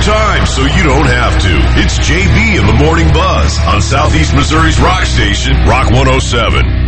time so you don't have to. It's JB in the Morning Buzz on Southeast Missouri's rock station, Rock 107.